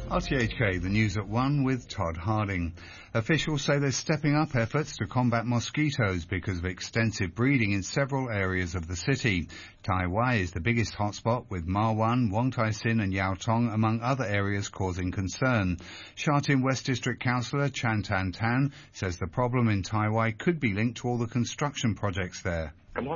RTHK, the news at 1 with Todd Harding. Officials say they're stepping up efforts to combat mosquitoes because of extensive breeding in several areas of the city. Tai Wai is the biggest hotspot, with Ma Wan, Wong Tai Sin and Yau Tong among other areas causing concern. Sha Tin West District Councillor Chan Tan Tan says the problem in Tai Wai could be linked to all the construction projects there.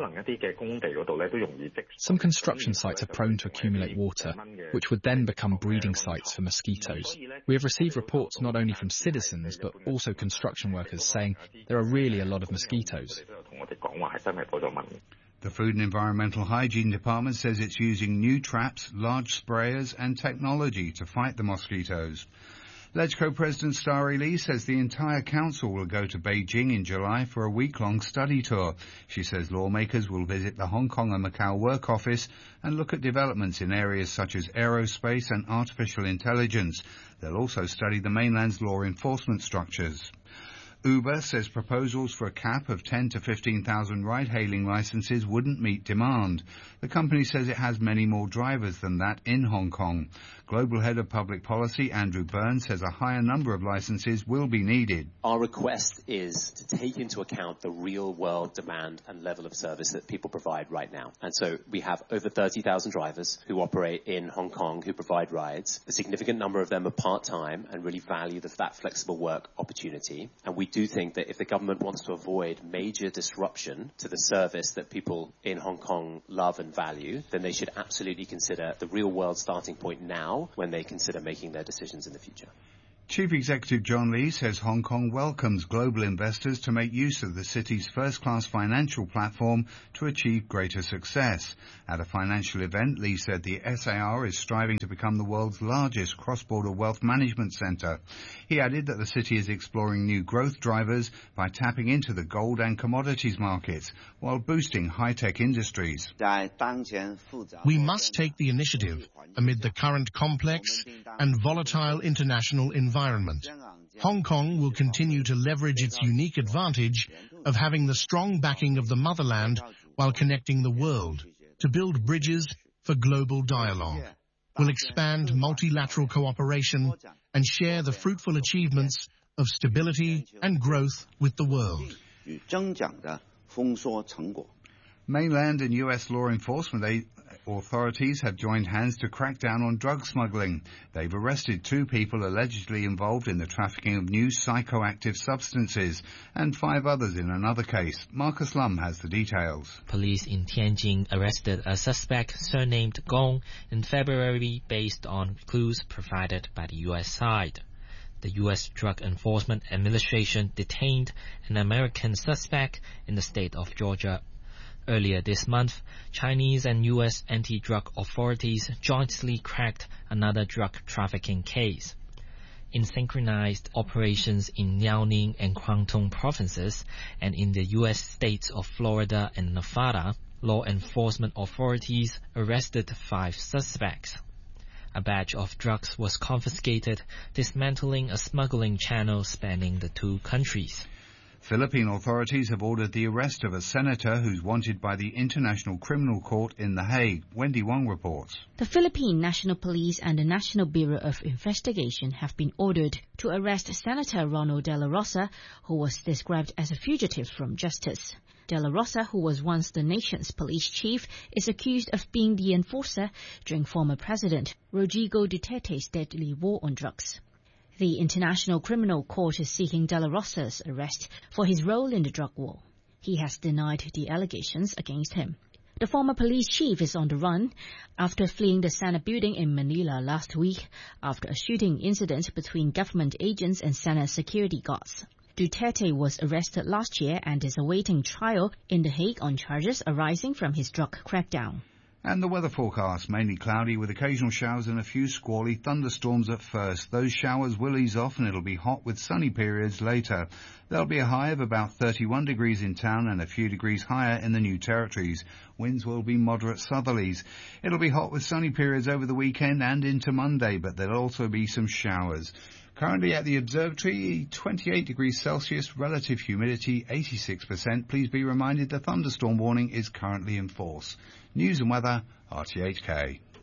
Some construction sites are prone to accumulate water, which would then become breeding sites for mosquitoes. We have received reports not only from citizens, but also construction workers saying there are really a lot of mosquitoes. The Food and Environmental Hygiene Department says it's using new traps, large sprayers and technology to fight the mosquitoes. LegCo President Starry Lee says the entire council will go to Beijing in July for a week-long study tour. She says lawmakers will visit the Hong Kong and Macau Work Office and look at developments in areas such as aerospace and artificial intelligence. They'll also study the mainland's law enforcement structures. Uber says proposals for a cap of 10 to 15,000 ride-hailing licenses wouldn't meet demand. The company says it has many more drivers than that in Hong Kong. Global Head of Public Policy Andrew Burns says a higher number of licenses will be needed. Our request is to take into account the real-world demand and level of service that people provide right now. And so we have over 30,000 drivers who operate in Hong Kong who provide rides. A significant number of them are part-time and really value that flexible work opportunity. And we do think that if the government wants to avoid major disruption to the service that people in Hong Kong love and value, then they should absolutely consider the real-world starting point now when they consider making their decisions in the future. Chief Executive John Lee says Hong Kong welcomes global investors to make use of the city's first-class financial platform to achieve greater success. At a financial event, Lee said the SAR is striving to become the world's largest cross-border wealth management centre. He added that the city is exploring new growth drivers by tapping into the gold and commodities markets while boosting high-tech industries. We must take the initiative amid the current complex and volatile international environment. Hong Kong will continue to leverage its unique advantage of having the strong backing of the motherland while connecting the world to build bridges for global dialogue. We'll expand multilateral cooperation and share the fruitful achievements of stability and growth with the world. Mainland and U.S. law enforcement authorities have joined hands to crack down on drug smuggling. They've arrested 2 people allegedly involved in the trafficking of new psychoactive substances and 5 others in another case. Marcus Lum has the details. Police in Tianjin arrested a suspect surnamed Gong in February based on clues provided by the U.S. side. The U.S. Drug Enforcement Administration detained an American suspect in the state of Georgia. Earlier this month, Chinese and U.S. anti-drug authorities jointly cracked another drug trafficking case. In synchronized operations in Liaoning and Guangdong provinces and in the U.S. states of Florida and Nevada, law enforcement authorities arrested 5 suspects. A batch of drugs was confiscated, dismantling a smuggling channel spanning the 2 countries. Philippine authorities have ordered the arrest of a senator who's wanted by the International Criminal Court in The Hague. Wendy Wong reports. The Philippine National Police and the National Bureau of Investigation have been ordered to arrest Senator Ronald De La Rosa, who was described as a fugitive from justice. De La Rosa, who was once the nation's police chief, is accused of being the enforcer during former President Rodrigo Duterte's deadly war on drugs. The International Criminal Court is seeking De La Rosa's arrest for his role in the drug war. He has denied the allegations against him. The former police chief is on the run after fleeing the Senate building in Manila last week after a shooting incident between government agents and Senate security guards. Duterte was arrested last year and is awaiting trial in The Hague on charges arising from his drug crackdown. And the weather forecast, mainly cloudy with occasional showers and a few squally thunderstorms at first. Those showers will ease off and it'll be hot with sunny periods later. There'll be a high of about 31 degrees in town and a few degrees higher in the New Territories. Winds will be moderate southerlies. It'll be hot with sunny periods over the weekend and into Monday, but there'll also be some showers. Currently at the observatory, 28 degrees Celsius, relative humidity 86%. Please be reminded the thunderstorm warning is currently in force. News and weather, RTHK.